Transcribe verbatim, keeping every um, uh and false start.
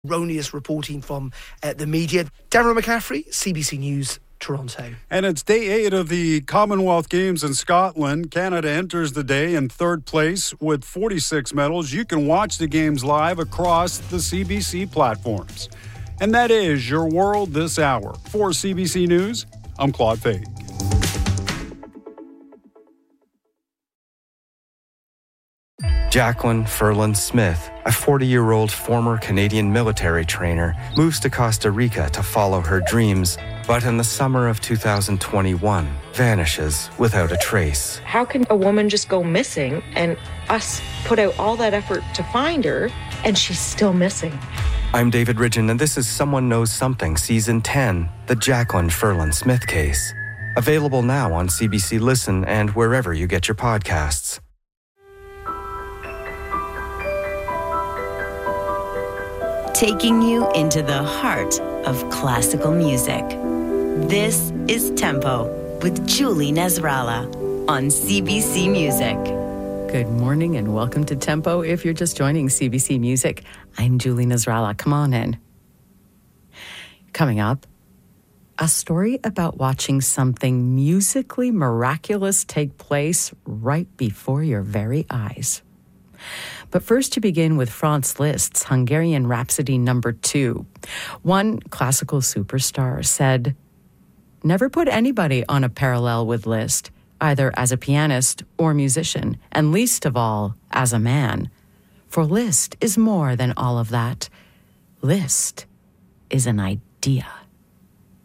erroneous reporting from uh, the media. Darren McCaffrey, C B C News, Toronto. And it's day eight of the Commonwealth Games in Scotland. Canada enters the day in third place with forty-six medals. You can watch the games live across the C B C platforms. And that is your world this hour. For C B C News, I'm Claude Fade. Jacqueline Ferland Smith, a forty-year-old former Canadian military trainer, moves to Costa Rica to follow her dreams, but in the summer of two thousand twenty-one, vanishes without a trace. How can a woman just go missing and us put out all that effort to find her and she's still missing? I'm David Ridgen, and this is Someone Knows Something, Season ten, the Jacqueline Ferland Smith case. Available now on C B C Listen and wherever you get your podcasts. Taking you into the heart of classical music. This is Tempo with Julie Nasrallah on C B C Music. Good morning and welcome to Tempo. If you're just joining C B C Music, I'm Julie Nasrallah. Come on in. Coming up, a story about watching something musically miraculous take place right before your very eyes. But first, to begin with Franz Liszt's Hungarian Rhapsody number two. One classical superstar said, "Never put anybody on a parallel with Liszt, either as a pianist or musician, and least of all, as a man. For Liszt is more than all of that. Liszt is an idea."